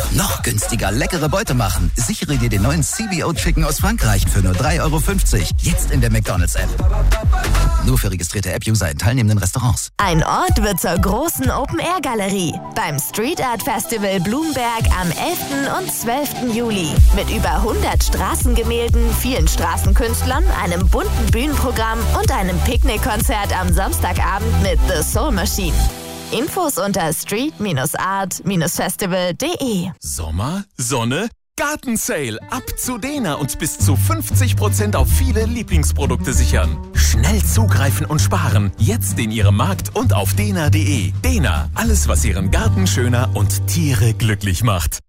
Noch günstiger leckere Beute machen. Sichere dir den neuen CBO Chicken aus Frankreich für nur 3,50 €. Jetzt in der McDonald's-App. Nur für registrierte App-User in teilnehmenden Restaurants. Ein Ort wird zur großen Open-Air-Galerie beim Street Art Festival Blumberg am 11. und 12. Juli. Mit über 100 Straßengemälden, vielen Straßenkünstlern, einem bunten Bühnenprogramm und einem Picknickkonzert am Samstagabend mit The Soul Machine. Infos unter street-art-festival.de. Sommer, Sonne, Gartensale. Ab zu Dena und bis zu 50% auf viele Lieblingsprodukte sichern. Schnell zugreifen und sparen. Jetzt in Ihrem Markt und auf dena.de. Dena, alles was Ihren Garten schöner und Tiere glücklich macht.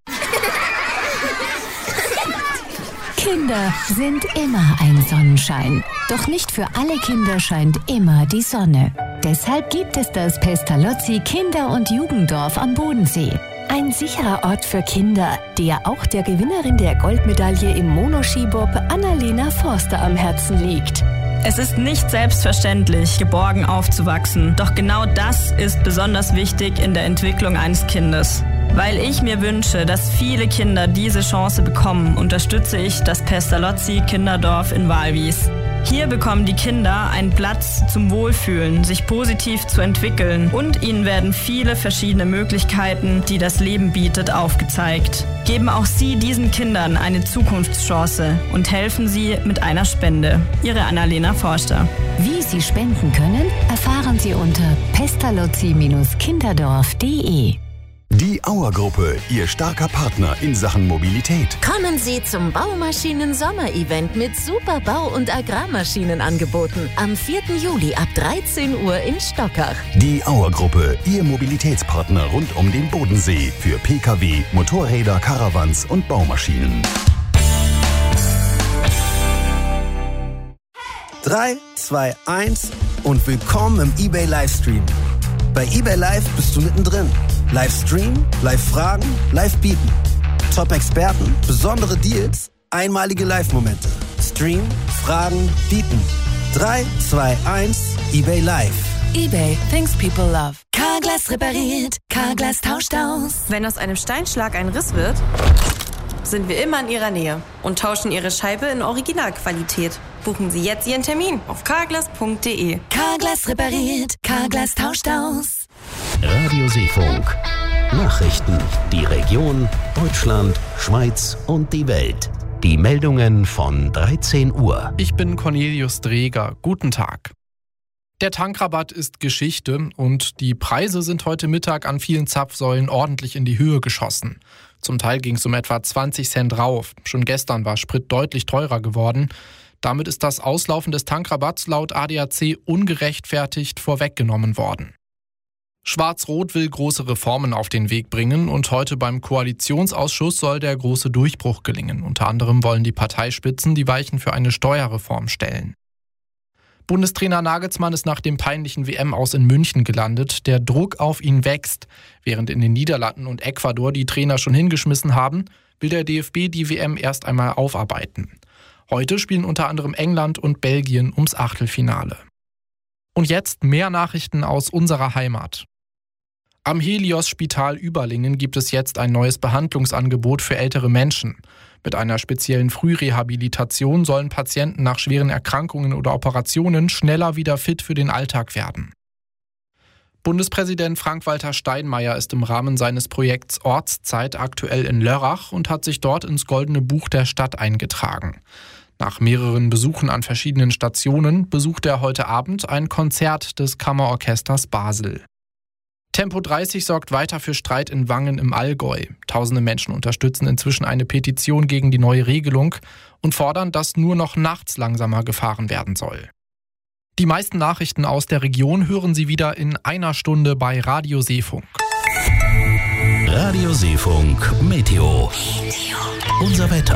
Kinder sind immer ein Sonnenschein. Doch nicht für alle Kinder scheint immer die Sonne. Deshalb gibt es das Pestalozzi Kinder- und Jugenddorf am Bodensee. Ein sicherer Ort für Kinder, der auch der Gewinnerin der Goldmedaille im Monoskibob Annalena Forster am Herzen liegt. Es ist nicht selbstverständlich, geborgen aufzuwachsen. Doch genau das ist besonders wichtig in der Entwicklung eines Kindes. Weil ich mir wünsche, dass viele Kinder diese Chance bekommen, unterstütze ich das Pestalozzi Kinderdorf in Walwies. Hier bekommen die Kinder einen Platz zum Wohlfühlen, sich positiv zu entwickeln und ihnen werden viele verschiedene Möglichkeiten, die das Leben bietet, aufgezeigt. Geben auch Sie diesen Kindern eine Zukunftschance und helfen Sie mit einer Spende. Ihre Annalena Forster. Wie Sie spenden können, erfahren Sie unter pestalozzi-kinderdorf.de. Die Auer-Gruppe, Ihr starker Partner in Sachen Mobilität. Kommen Sie zum Baumaschinen-Sommer-Event mit super Bau- und Agrarmaschinenangeboten am 4. Juli ab 13 Uhr in Stockach. Die Auer-Gruppe, Ihr Mobilitätspartner rund um den Bodensee für Pkw, Motorräder, Caravans und Baumaschinen. 3, 2, 1 und willkommen im eBay Livestream. Bei eBay Live bist du mittendrin. Livestream, Live-Fragen, Live-Bieten. Top-Experten, besondere Deals, einmalige Live-Momente. Stream, Fragen, Bieten. 3, 2, 1, eBay Live. eBay, things people love. Carglass repariert, Carglass tauscht aus. Wenn aus einem Steinschlag ein Riss wird, sind wir immer in Ihrer Nähe und tauschen Ihre Scheibe in Originalqualität. Buchen Sie jetzt Ihren Termin auf carglass.de. Carglass repariert, Carglass tauscht aus. Radio Seefunk. Nachrichten, die Region, Deutschland, Schweiz und die Welt. Die Meldungen von 13 Uhr. Ich bin Cornelius Dreger. Guten Tag. Der Tankrabatt ist Geschichte und die Preise sind heute Mittag an vielen Zapfsäulen ordentlich in die Höhe geschossen. Zum Teil ging es um etwa 20 Cent rauf. Schon gestern war Sprit deutlich teurer geworden. Damit ist das Auslaufen des Tankrabatts laut ADAC ungerechtfertigt vorweggenommen worden. Schwarz-Rot will große Reformen auf den Weg bringen und heute beim Koalitionsausschuss soll der große Durchbruch gelingen. Unter anderem wollen die Parteispitzen die Weichen für eine Steuerreform stellen. Bundestrainer Nagelsmann ist nach dem peinlichen WM-Aus in München gelandet. Der Druck auf ihn wächst. Während in den Niederlanden und Ecuador die Trainer schon hingeschmissen haben, will der DFB die WM erst einmal aufarbeiten. Heute spielen unter anderem England und Belgien ums Achtelfinale. Und jetzt mehr Nachrichten aus unserer Heimat. Am Helios-Spital Überlingen gibt es jetzt ein neues Behandlungsangebot für ältere Menschen. Mit einer speziellen Frührehabilitation sollen Patienten nach schweren Erkrankungen oder Operationen schneller wieder fit für den Alltag werden. Bundespräsident Frank-Walter Steinmeier ist im Rahmen seines Projekts Ortszeit aktuell in Lörrach und hat sich dort ins Goldene Buch der Stadt eingetragen. Nach mehreren Besuchen an verschiedenen Stationen besucht er heute Abend ein Konzert des Kammerorchesters Basel. Tempo 30 sorgt weiter für Streit in Wangen im Allgäu. Tausende Menschen unterstützen inzwischen eine Petition gegen die neue Regelung und fordern, dass nur noch nachts langsamer gefahren werden soll. Die meisten Nachrichten aus der Region hören Sie wieder in einer Stunde bei Radio Seefunk. Radio Seefunk Meteo. Unser Wetter.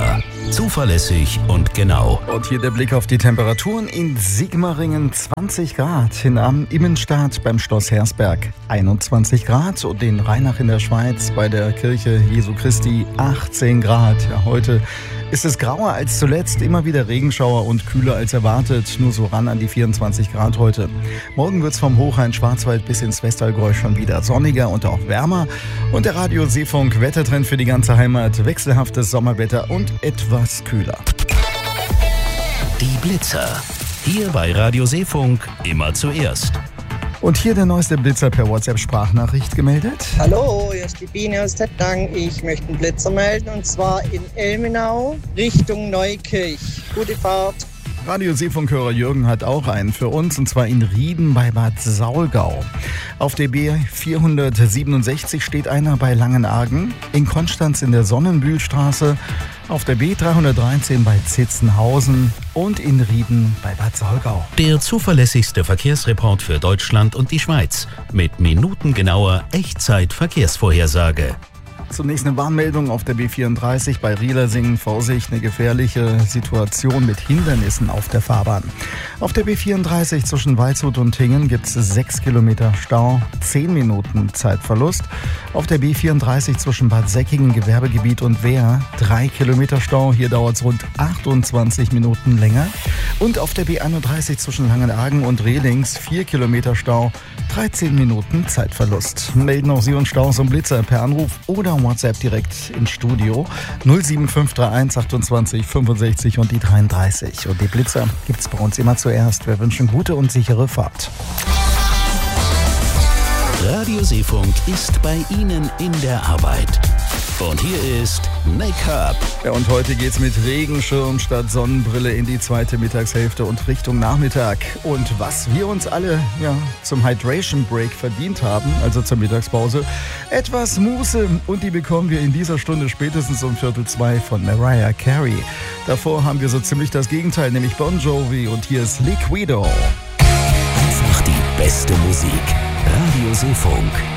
Zuverlässig und genau. Und hier der Blick auf die Temperaturen in Sigmaringen: 20 Grad, in Am Immenstadt beim Schloss Hersberg 21 Grad und in Rheinach in der Schweiz bei der Kirche Jesu Christi 18 Grad. Ja, heute ist es grauer als zuletzt, immer wieder Regenschauer und kühler als erwartet, nur so ran an die 24 Grad heute. Morgen wird es vom Hochrhein-Schwarzwald bis ins Westallgäu schon wieder sonniger und auch wärmer. Und der Radio Seefunk Wettertrend für die ganze Heimat: wechselhaftes Sommerwetter und etwas kühler. Die Blitzer. Hier bei Radio Seefunk immer zuerst. Und hier der neueste Blitzer per WhatsApp-Sprachnachricht gemeldet. Hallo, hier ist die Biene aus Tettnang. Ich möchte einen Blitzer melden und zwar in Elmenau Richtung Neukirch. Gute Fahrt. Radio Seefunkhörer Jürgen hat auch einen für uns, und zwar in Rieden bei Bad Saulgau. Auf der B467 steht einer bei Langenargen, in Konstanz in der Sonnenbühlstraße, auf der B313 bei Zitzenhausen und in Rieden bei Bad Saulgau. Der zuverlässigste Verkehrsreport für Deutschland und die Schweiz mit minutengenauer Echtzeit-Verkehrsvorhersage. Zunächst eine Warnmeldung auf der B34 bei Rielersingen. Vorsicht, eine gefährliche Situation mit Hindernissen auf der Fahrbahn. Auf der B34 zwischen Waldshut und Tingen gibt es 6 Kilometer Stau, 10 Minuten Zeitverlust. Auf der B34 zwischen Bad Säckingen, Gewerbegebiet und Wehr 3 Kilometer Stau. Hier dauert es rund 28 Minuten länger. Und auf der B31 zwischen Langenargen und Rehlings 4 Kilometer Stau, 13 Minuten Zeitverlust. Melden auch Sie uns Staus und Blitzer per Anruf oder WhatsApp direkt ins Studio 07531 28 65 und die 33. Und die Blitzer gibt's bei uns immer zuerst. Wir wünschen gute und sichere Fahrt. Radio Seefunk ist bei Ihnen in der Arbeit. Und hier ist Make-up. Ja, und heute geht's mit Regenschirm statt Sonnenbrille in die zweite Mittagshälfte und Richtung Nachmittag. Und was wir uns alle zum Hydration Break verdient haben, also zur Mittagspause, etwas Muße. Und die bekommen wir in dieser Stunde spätestens um 1:45 von Mariah Carey. Davor haben wir so ziemlich das Gegenteil, nämlich Bon Jovi. Und hier ist Liquido. Einfach die beste Musik. Radio Seefunk.